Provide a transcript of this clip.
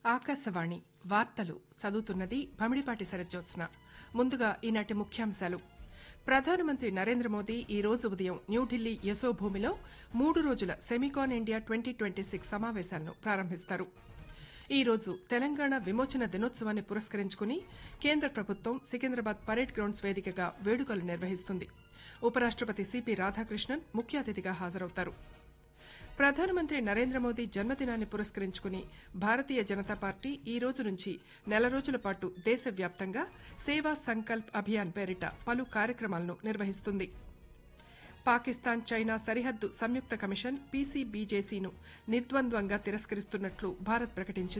ఆకాశవాణి వార్తలు చదువుతున్నది భమిడిపాటి శరజ్జోత్స్న. ముందుగా ఈనాటి ముఖ్యాంశాలు. ప్రధానమంత్రి నరేంద్ర మోదీ ఈ రోజు ఉదయం న్యూఢిల్లీ యశోభూమిలో 3 రోజుల సెమికాన్ ఇండియా 2026 సమావేశాలను ప్రారంభిస్తారు. ఈ రోజు తెలంగాణ విమోచన దినోత్సవాన్ని పురస్కరించుకుని కేంద్ర ప్రభుత్వం సికింద్రాబాద్ పరేడ్ గ్రౌండ్స్ వేదికగా వేడుకలు నిర్వహిస్తుంది. ఉపరాష్టపతి సిపి రాధాకృష్ణన్ ముఖ్య అతిథిగా హాజరవుతారు. ప్రధానమంత్రి నరేంద్ర మోదీ జన్మదినాన్ని పురస్కరించుకుని భారతీయ జనతా పార్టీ ఈ రోజు నుంచి నెల రోజుల పాటు దేశవ్యాప్తంగా సేవా సంకల్ప్ అభియాన్ పేరిట పలు కార్యక్రమాలను నిర్వహిస్తుంది. పాకిస్తాన్ చైనా సరిహద్దు సంయుక్త కమిషన్ పీసీబీజేసీను నిర్ద్వంద్వంగా తిరస్కరిస్తున్నట్లు భారత్ ప్రకటించింది.